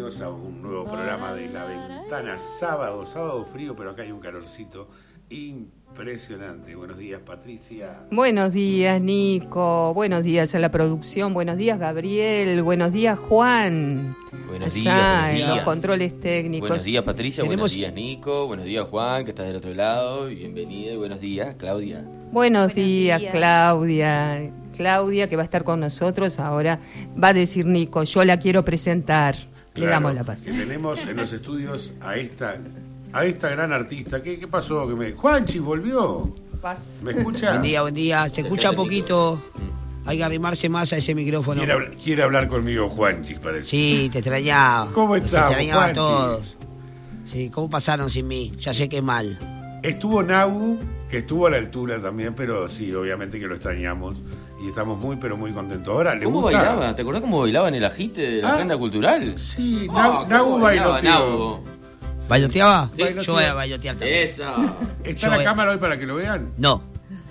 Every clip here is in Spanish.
bienvenidos a un nuevo programa de La Ventana, sábado frío, pero acá hay un calorcito impresionante. Buenos días, Patricia. Buenos días, Nico. Buenos días a la producción. Buenos días, Gabriel. Buenos días, Juan. Buenos Allá días. En los controles técnicos. Buenos días, Patricia. Buenos días, Nico. Buenos días, Juan, que estás del otro lado. Y bienvenida. Y buenos días, Claudia. Buenos días, Claudia. Claudia, que va a estar con nosotros ahora, va a decir Nico, yo la quiero presentar. Le damos la paz. Y tenemos en los estudios a esta gran artista. ¿Qué pasó? Juanchi volvió. ¿Me escucha? Buen día. Se escucha poquito. Hay que arrimarse más a ese micrófono. Quiere hablar conmigo, Juanchi, parece. Sí, te extrañaba. ¿Cómo estás, Te extrañaba Juanchi? a todos. Sí, ¿cómo pasaron sin mí? Ya sé que mal. Estuvo Nagu, que estuvo a la altura también, pero sí, obviamente que lo extrañamos. Y estamos muy, pero muy contentos. Ahora, ¿le ¿Cómo gusta? bailaba? ¿Te acordás cómo bailaba en el ajite de la agenda cultural? Sí, ¿Cómo Nagu bailaba bailoteó. Nagu? ¿Bailoteaba? Sí, Yo voy a bailotear también. Eso. ¿Está la cámara hoy para que lo vean? No.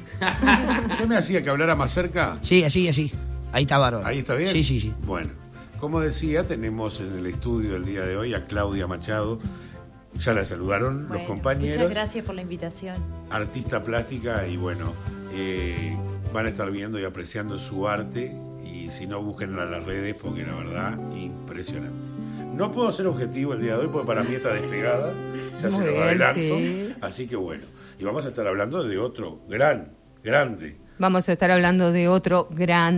¿Qué me hacía que hablara más cerca? Sí, así. Ahí está bárbaro. ¿Ahí está bien? Sí. Bueno, como decía, tenemos en el estudio el día de hoy a Claudia Machado. Ya la saludaron los compañeros. Muchas gracias por la invitación. Artista plástica y bueno, van a estar viendo y apreciando su arte y si no, búsquenla en las redes porque la verdad, impresionante. No puedo ser objetivo el día de hoy porque para mí está despegada, ya se lo adelanto, sí. Así que bueno, y vamos a estar hablando de otro grande. Vamos a estar hablando de otro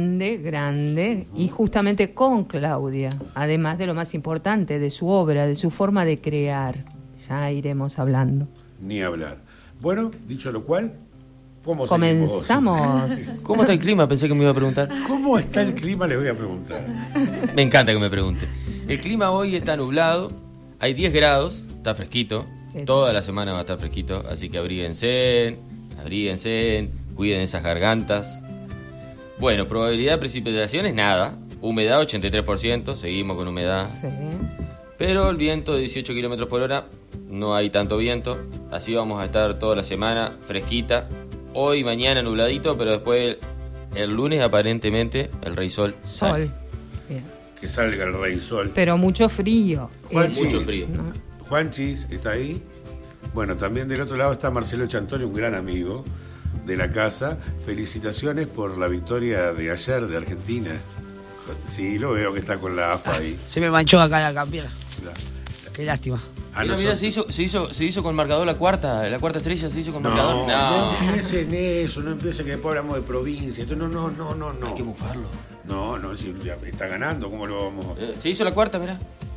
grande, y justamente con Claudia, además de lo más importante, de su obra, de su forma de crear. Ya iremos hablando. Ni hablar. Bueno, dicho lo cual, ¿cómo Comenzamos. ¿Cómo está el clima? Pensé que me iba a preguntar. ¿Cómo está el clima? Les voy a preguntar. Me encanta que me pregunte. El clima hoy está nublado, hay 10 grados, está fresquito. Toda la semana va a estar fresquito, así que abríguense, cuiden esas gargantas. Bueno, probabilidad de precipitaciones nada, humedad 83%, seguimos con humedad. Sí. Pero el viento de 18 kilómetros por hora, no hay tanto viento, así vamos a estar toda la semana fresquita. Hoy, mañana nubladito, pero después el lunes aparentemente el rey sol sale. Sol. Bien. Que salga el rey sol. Pero mucho frío. Juanchi, Mucho frío. ¿no? Juanchis está ahí. Bueno, también del otro lado está Marcelo Chantoni, un gran amigo de la casa. Felicitaciones por la victoria de ayer de Argentina. Sí, lo veo que está con la AFA ahí. Se me manchó acá la campera. La- Qué lástima. a Mira, nosotros- se hizo con marcador la cuarta estrella se hizo con marcador. No empiecen eso, no empiecen que después hablamos de provincia. Esto, no. Hay que bufarlo. No, si ya está ganando, ¿cómo lo vamos Se hizo la cuarta, mirá.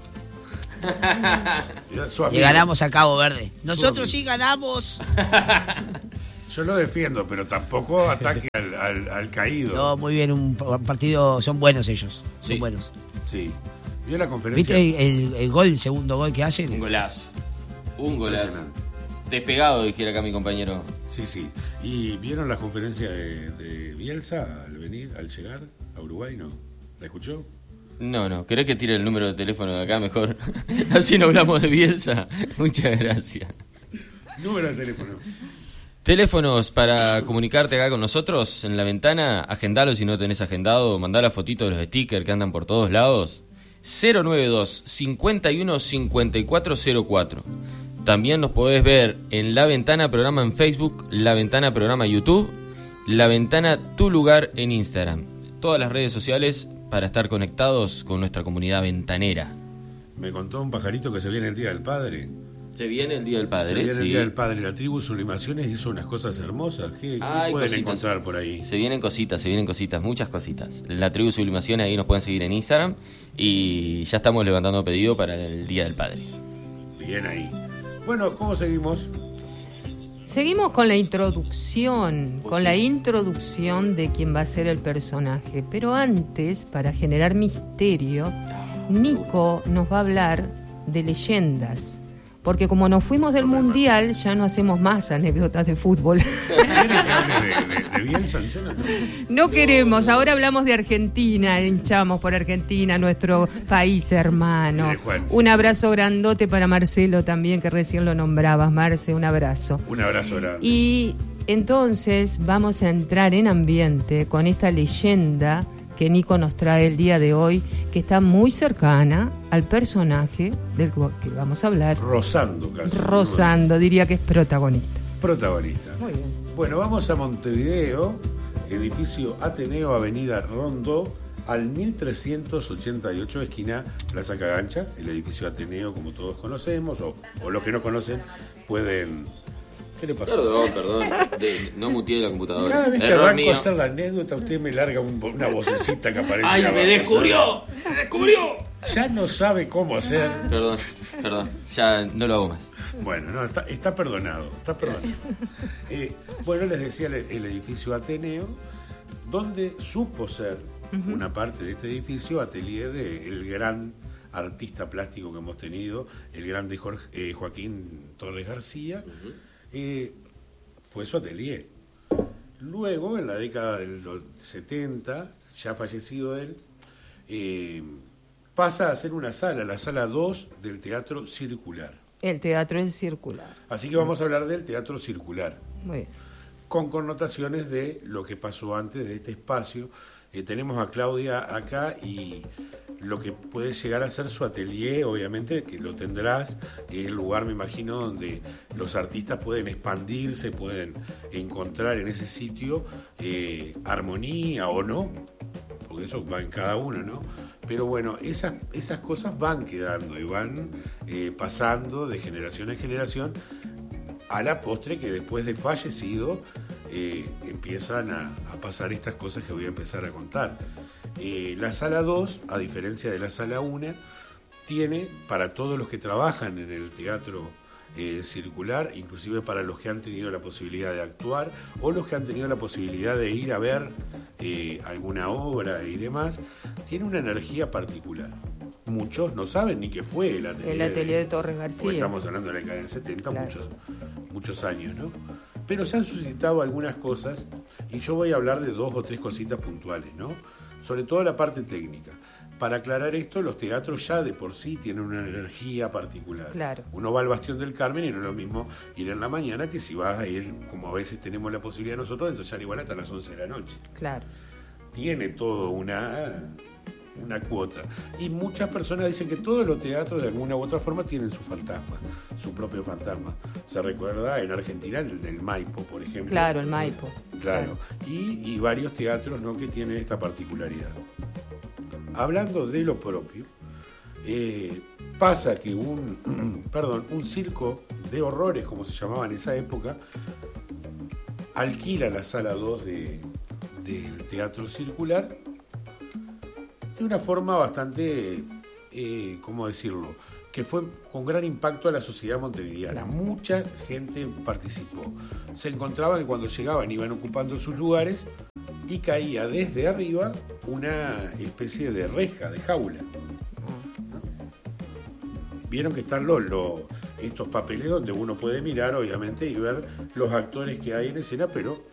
a...? Su Le amigo. ganamos a Cabo Verde. Nosotros amigo. sí ganamos. Yo lo defiendo, pero tampoco ataque al caído. No, muy bien, un partido. Son buenos ellos. Son Sí. buenos. Sí. ¿Vio la conferencia? ¿Viste el gol, el segundo gol que hacen? Un golazo. Impresionante. Despegado, dijera acá mi compañero. Sí. ¿Y vieron la conferencia de Bielsa al llegar a Uruguay? ¿No? ¿La escuchó? No, ¿querés que tire el número de teléfono de acá mejor? Así no hablamos de Bielsa. Muchas gracias. Número de teléfono. Teléfonos para comunicarte acá con nosotros en La Ventana, agendalo si no tenés agendado, mandá la fotito de los stickers que andan por todos lados. 092 51 54 04. También nos podés ver en La Ventana Programa en Facebook, La Ventana Programa YouTube, La Ventana Tu Lugar en Instagram. Todas las redes sociales para estar conectados con nuestra comunidad ventanera. Me contó un pajarito que se viene el Día del Padre. Se viene el Día del Padre, Se viene el sí. Día del Padre. La tribu Sublimaciones hizo unas cosas hermosas. ¿Qué Hay pueden cositas. encontrar por ahí? Se vienen cositas, muchas cositas. La tribu Sublimaciones, ahí nos pueden seguir en Instagram. Y ya estamos levantando pedido para el Día del Padre. Bien ahí. Bueno, ¿cómo seguimos? Seguimos con la introducción, de quién va a ser el personaje. Pero antes, para generar misterio, Nico nos va a hablar de leyendas. Porque como nos fuimos del Mundial, ya no hacemos más anécdotas de fútbol. ¿Quieren que hable de Bielsa en serio? No queremos, ahora hablamos de Argentina, hinchamos por Argentina, nuestro país hermano. Mire, Juan. Un abrazo grandote para Marcelo también, que recién lo nombrabas. Marce, un abrazo. Un abrazo grande. Y entonces vamos a entrar en ambiente con esta leyenda que Nico nos trae el día de hoy, que está muy cercana al personaje del que vamos a hablar. Rozando casi. Rozando, diría que es protagonista. Protagonista. Muy bien. Bueno, vamos a Montevideo, edificio Ateneo, Avenida Rondó, al 1388, esquina Plaza Cagancha, el edificio Ateneo, como todos conocemos, o los que no conocen pueden... ¿Qué le pasó? Perdón. No muteé la computadora. Cada vez que Error arranco mío. a hacer la anécdota, usted me larga una vocecita que aparece. ¡Ay, abajo. me descubrió! Ya no sabe cómo hacer. Perdón. Ya no lo hago más. Bueno, no, está perdonado. Bueno, les decía el edificio Ateneo, donde supo ser una parte de este edificio atelier del gran artista plástico que hemos tenido, el grande Joaquín Torres García. Fue su atelier. Luego, en la década del 70, ya fallecido él, pasa a ser una sala, la sala 2 del Teatro Circular. El teatro es circular. Así que vamos a hablar del Teatro Circular, Muy bien. con connotaciones de lo que pasó antes de este espacio. Tenemos a Claudia acá y lo que puede llegar a ser su atelier, obviamente, que lo tendrás, el lugar, me imagino, donde los artistas pueden expandirse, pueden encontrar en ese sitio armonía o no, porque eso va en cada uno, ¿no? Pero bueno, esas cosas van quedando y van pasando de generación en generación, a la postre que después de fallecido empiezan a pasar estas cosas que voy a empezar a contar. La sala 2, a diferencia de la sala 1, tiene para todos los que trabajan en el teatro circular, inclusive para los que han tenido la posibilidad de actuar o los que han tenido la posibilidad de ir a ver alguna obra y demás, tiene una energía particular. Muchos no saben ni qué fue el atelier de Torres García. Porque estamos hablando de la década del 70, Claro. muchos años, ¿no? Pero se han suscitado algunas cosas y yo voy a hablar de 2 o 3 cositas puntuales, ¿no? Sobre todo la parte técnica. Para aclarar esto, los teatros ya de por sí tienen una energía particular. Claro. Uno va al Bastión del Carmen y no es lo mismo ir en la mañana que si vas a ir, como a veces tenemos la posibilidad nosotros, de ensayar igual hasta las 11 de la noche. Claro. Tiene todo una cuota. Y muchas personas dicen que todos los teatros de alguna u otra forma tienen su fantasma, su propio fantasma. Se recuerda en Argentina el del Maipo, por ejemplo. Claro, el Maipo. Claro. Y varios teatros, ¿no?, que tienen esta particularidad. Hablando de lo propio, pasa que un circo de horrores, como se llamaba en esa época, alquila la sala 2 del Teatro Circular de una forma bastante, ¿cómo decirlo?, que fue con gran impacto a la sociedad montevideana. Mucha gente participó. Se encontraba que cuando llegaban iban ocupando sus lugares y caía desde arriba una especie de reja, de jaula. Vieron que están estos papeles donde uno puede mirar, obviamente, y ver los actores que hay en escena, pero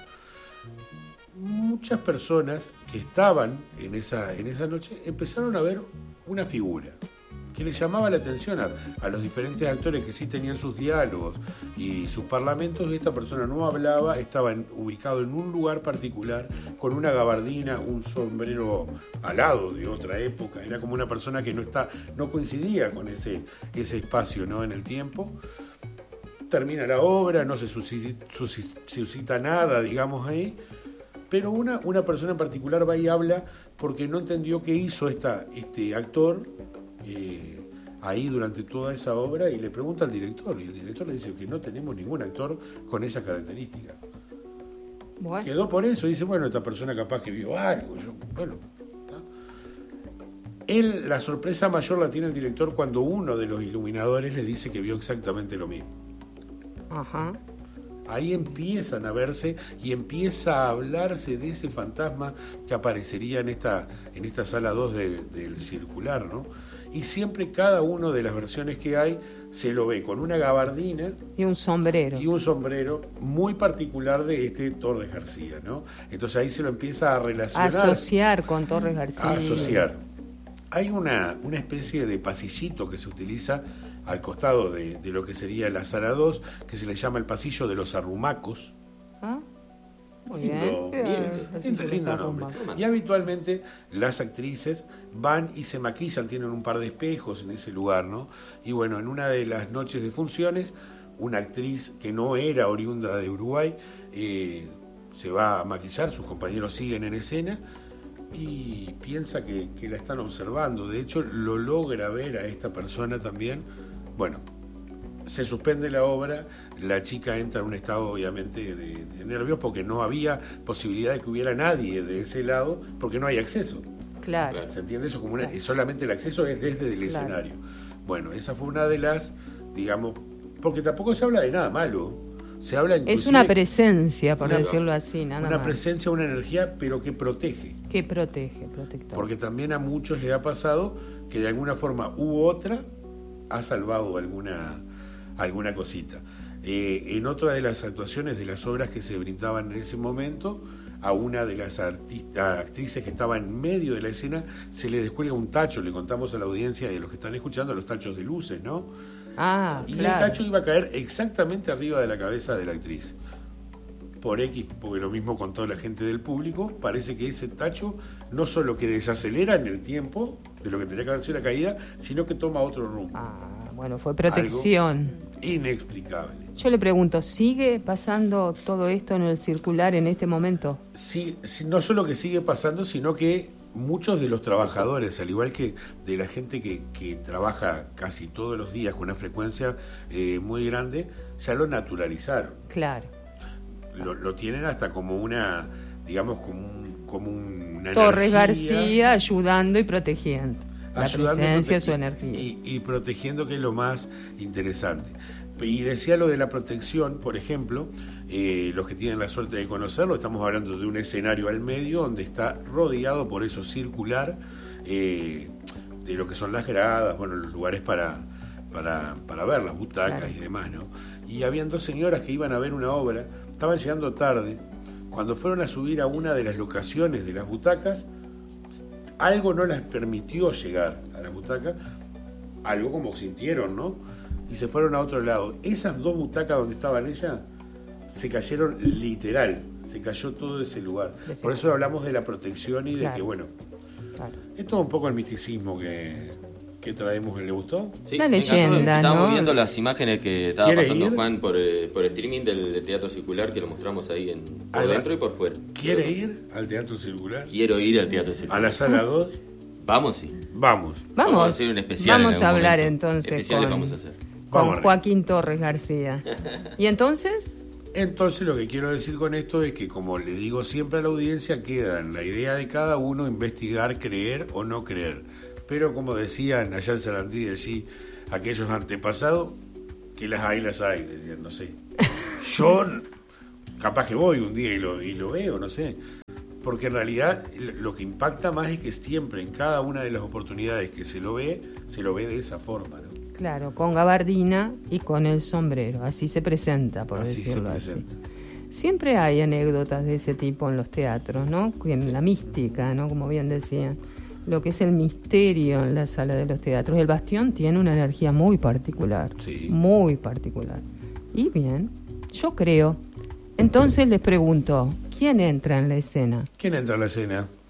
muchas personas que estaban en esa noche empezaron a ver una figura que les llamaba la atención a los diferentes actores que sí tenían sus diálogos y sus parlamentos. Esta persona no hablaba, estaba ubicado en un lugar particular con una gabardina, un sombrero alado de otra época. Era como una persona que no coincidía con ese espacio, ¿no?, en el tiempo. Termina la obra, no se suscita nada, digamos, ahí. Pero una persona en particular va y habla porque no entendió qué hizo este actor ahí durante toda esa obra, y le pregunta al director, y el director le dice que no tenemos ningún actor con esa característica. Bueno. Quedó por eso, dice, bueno, esta persona capaz que vio algo. La sorpresa mayor la tiene el director cuando uno de los iluminadores le dice que vio exactamente lo mismo. Ajá. Ahí empiezan a verse y empieza a hablarse de ese fantasma que aparecería en esta sala 2 del circular, ¿no? Y siempre cada una de las versiones que hay se lo ve con una gabardina Y un sombrero. y un sombrero muy particular de este Torres García, ¿no? Entonces ahí se lo empieza a relacionar. Asociar con Torres García. A asociar. Hay una especie de pasillito que se utiliza al costado de lo que sería la sala 2, que se le llama el pasillo de los arrumacos. ¿Ah? Muy Lindo. bien. Lindo nombre. Y habitualmente las actrices van y se maquillan, tienen un par de espejos en ese lugar, ¿no? Y bueno, en una de las noches de funciones, una actriz que no era oriunda de Uruguay se va a maquillar, sus compañeros siguen en escena y piensa que la están observando. De hecho, lo logra ver a esta persona también. Bueno, se suspende la obra, la chica entra en un estado obviamente de nervios porque no había posibilidad de que hubiera nadie de ese lado porque no hay acceso. Claro. ¿Se entiende eso? Como y solamente el acceso es desde el escenario. Bueno, esa fue una de las, digamos, porque tampoco se habla de nada malo. Se habla es una presencia, por decirlo así, nada una más. Presencia, una energía, pero que protege. Que protege, protector. Porque también a muchos les ha pasado que de alguna forma u otra ha salvado alguna cosita. En otra de las actuaciones de las obras que se brindaban en ese momento, a una de las actrices que estaba en medio de la escena se le descuelga un tacho. Le contamos a la audiencia y a los que están escuchando los tachos de luces, ¿no? Y claro. el tacho iba a caer exactamente arriba de la cabeza de la actriz. Por X, porque lo mismo contó la gente del público, parece que ese tacho no solo que desacelera en el tiempo de lo que tenía que haber sido la caída, sino que toma otro rumbo. Bueno, fue protección. Algo inexplicable. Yo le pregunto, ¿sigue pasando todo esto en el circular en este momento? Sí, no solo que sigue pasando, sino que muchos de los trabajadores, al igual que de la gente que trabaja casi todos los días con una frecuencia muy grande, ya lo naturalizaron. Claro. Lo tienen hasta como una, digamos, como una Torres energía, García ayudando y protegiendo. La presencia, su energía. Y protegiendo, que es lo más interesante. Y decía lo de la protección, por ejemplo, los que tienen la suerte de conocerlo, estamos hablando de un escenario al medio donde está rodeado por eso circular, de lo que son las gradas, bueno, los lugares para ver, las butacas, claro, y demás, ¿no? Y habían dos señoras que iban a ver una obra, estaban llegando tarde, cuando fueron a subir a una de las locaciones de las butacas, algo no les permitió llegar a la butaca, algo como sintieron, ¿no? Y se fueron a otro lado. Esas dos butacas donde estaban ellas se cayeron literal, se cayó todo ese lugar. Por eso hablamos de la protección y de que, bueno, es todo un poco el misticismo que traemos. ¿Le gustó? Sí, una leyenda, Estábamos ¿no? viendo las imágenes que estaba pasando ir? Juan por streaming del Teatro Circular, que lo mostramos ahí por dentro y por fuera. ¿Quiere ir al Teatro Circular? Quiero ir al Teatro Circular. ¿A la sala 2? Vamos, sí. Vamos a hacer un especial. Vamos a hablar momento. entonces Especiales vamos a hacer. con Joaquín Torres García. ¿Y entonces? Entonces lo que quiero decir con esto es que, como le digo siempre a la audiencia, queda en la idea de cada uno investigar, creer o no creer. Pero como decían allá en Sarandí del G, aquellos antepasados, que las hay, decían, no sé. Yo capaz que voy un día y lo veo, no sé. Porque en realidad lo que impacta más es que siempre, en cada una de las oportunidades que se lo ve de esa forma, ¿no? Claro, con gabardina y con el sombrero, así se presenta, por así decirlo se presenta. así. Siempre hay anécdotas de ese tipo en los teatros, ¿no? En la mística, ¿no? Como bien decían, lo que es el misterio en la sala de los teatros. El Bastión tiene una energía muy particular, sí, muy particular. Y bien, yo creo. Entonces les pregunto, ¿quién entra en la escena? ¿Quién entra en la escena?